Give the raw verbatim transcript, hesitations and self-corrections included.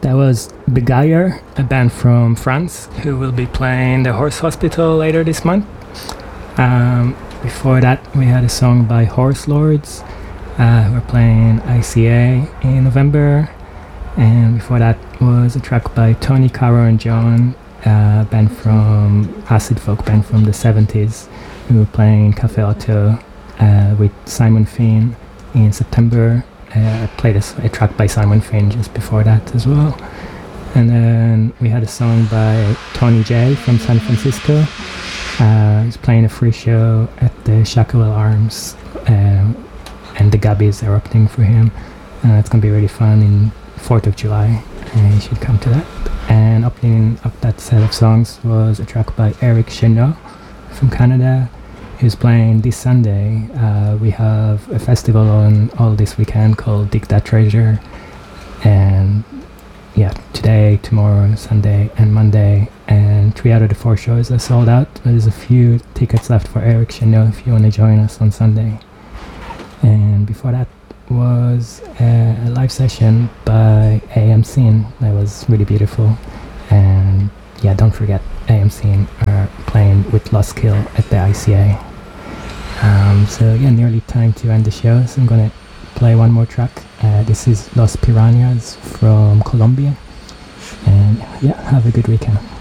That was Beguire, a band from France who will be playing the Horse Hospital later this month. Um, before that, we had a song by Horse Lords, uh, who are playing I C A in November. And before that was a track by Tony, Caro and John, a band from acid folk band from the seventies, who were playing Café Otto uh, with Simon Finn in September. Uh, I played a, a track by Simon Finn just before that as well. And then we had a song by Tony J from San Francisco. Uh, he's playing a free show at the Shacklewell Arms, uh, and the Gabby's erupting for him. And it's going to be really fun in fourth of July, and you should come to that. And opening up that set of songs was a track by Eric Chenot from Canada, who's playing this Sunday. Uh, we have a festival on all this weekend called Dig That Treasure, and yeah, today, tomorrow, Sunday and Monday, and three out of the four shows are sold out. There's a few tickets left for Eric Chenot if you want to join us on Sunday. And before that was a, a live session by A M Scene that was really beautiful. And yeah, don't forget, A M Scene are playing with Lost Kill at the I C A. Um, so yeah, nearly time to end the show, so I'm gonna play one more track. Uh, this is Los Piranhas from Colombia, and yeah, have a good weekend.